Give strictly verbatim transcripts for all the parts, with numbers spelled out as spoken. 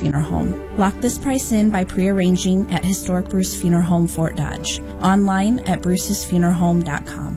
Funeral Home. Lock this price in by pre-arranging at Historic Bruce Funeral Home, Fort Dodge. Online at bruces funeral home dot com.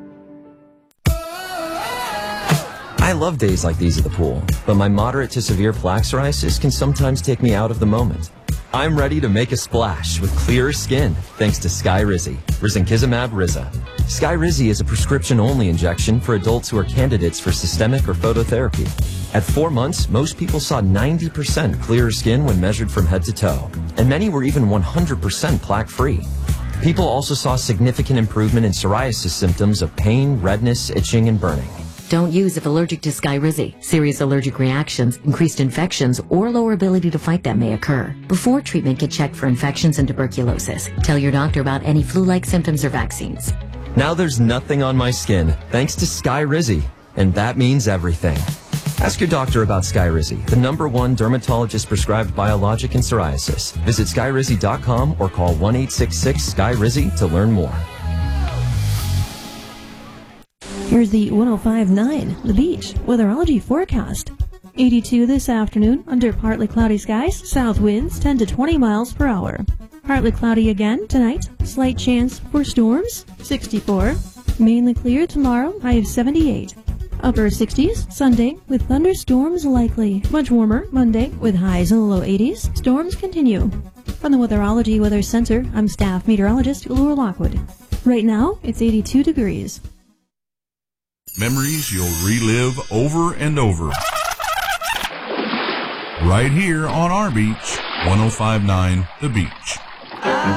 I love days like these at the pool, but my moderate to severe plaque psoriasis can sometimes take me out of the moment. I'm ready to make a splash with clearer skin thanks to Skyrizi, risankizumab Riza. Skyrizi is a prescription-only injection for adults who are candidates for systemic or phototherapy. At four months, most people saw ninety percent clearer skin when measured from head to toe, and many were even one hundred percent plaque-free. People also saw significant improvement in psoriasis symptoms of pain, redness, itching, and burning. Don't use if allergic to Skyrizi. Serious allergic reactions, increased infections, or lower ability to fight them may occur. Before treatment, get checked for infections and tuberculosis. Tell your doctor about any flu-like symptoms or vaccines. Now there's nothing on my skin thanks to Skyrizi, and that means everything. Ask your doctor about Skyrizi, the number one dermatologist-prescribed biologic in psoriasis. Visit skyrizi dot com or call one eight six six Sky Rizi to learn more. Here's the one oh five point nine The Beach weatherology forecast. eighty-two this afternoon under partly cloudy skies, south winds ten to twenty miles per hour. Partly cloudy again tonight, slight chance for storms, sixty-four. Mainly clear tomorrow, high of seventy-eight. Upper sixties Sunday with thunderstorms likely. Much warmer Monday with highs in the low eighties. Storms continue. From the Weatherology Weather Center, I'm staff meteorologist Laura Lockwood. Right now, it's eighty-two degrees. Memories you'll relive over and over. Right here on our beach, one oh five point nine The Beach.